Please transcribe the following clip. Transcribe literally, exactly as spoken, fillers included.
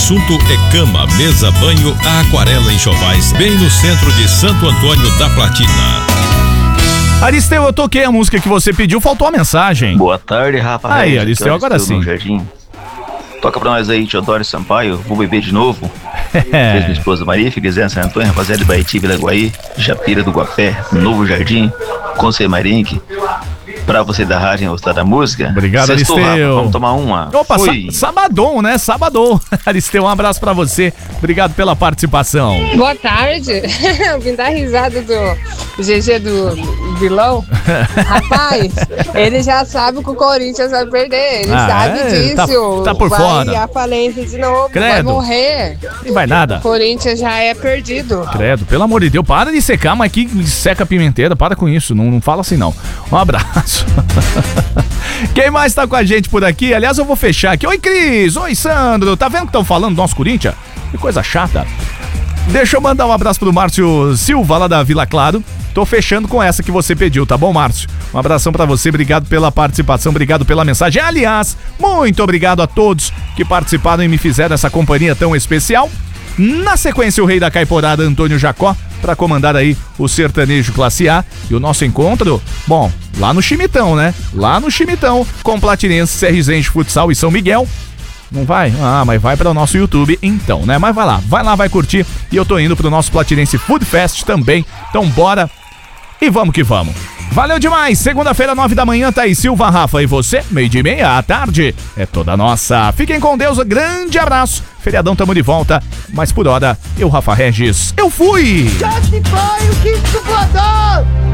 assunto é cama, mesa, banho, a Aquarela Enxovais, bem no centro de Santo Antônio da Platina. Aristeu, eu toquei a música que você pediu, faltou a mensagem. Boa tarde, rapaz. Aí, Aristeu, agora sim. Toca pra nós aí, Teodoro Sampaio, Vou Beber de Novo. Fez minha esposa Maria, Figueirense, San Antônio, rapaziada de Baiti, Vila Guaí, Japira do Guapé, Novo Jardim, Conselho Marinque. Pra você da rádio gostar da música. Obrigado, Sextou, Aristeu. Rafa, vamos tomar uma. Opa, sa sabadão, né? Sabadão. Aristeu, um abraço pra você. Obrigado pela participação. Boa tarde. Eu vim dar risada do G G do vilão. Rapaz, ele já sabe que o Corinthians vai perder. Ele ah, sabe é? disso. Tá, tá por vai fora. Vai a falência de novo. Credo. Vai morrer. Nem vai nada. O Corinthians já é perdido. Credo, pelo amor de Deus, para de secar, mas que seca a pimenteira, para com isso. Não, não fala assim, não. Um abraço. Quem mais tá com a gente por aqui? Aliás, eu vou fechar aqui. Oi, Cris. Oi, Sandro. Tá vendo que estão falando do nosso Corinthians? Que coisa chata. Deixa eu mandar um abraço pro Márcio Silva, lá da Vila Claro. Tô fechando com essa que você pediu, tá bom, Márcio? Um abração pra você, obrigado pela participação, obrigado pela mensagem. Aliás, muito obrigado a todos que participaram e me fizeram essa companhia tão especial. Na sequência, o rei da caiporada, Antônio Jacó, para comandar aí o sertanejo classe A. E o nosso encontro, bom, lá no Chimitão, né? Lá no Chimitão, com Platinense, Serrizense Futsal e São Miguel. Não vai? Ah, mas vai para o nosso YouTube então, né? Mas vai lá, vai lá, vai curtir. E eu tô indo pro nosso Platinense Food Fest também. Então bora e vamos que vamos. Valeu demais! Segunda-feira, nove da manhã, Thaís Silva, Rafa e você, meio de meia à tarde. É toda nossa. Fiquem com Deus, um grande abraço. Feriadão, tamo de volta. Mas por hora, eu, Rafa Regis, eu fui! Já se foi o quinto voador!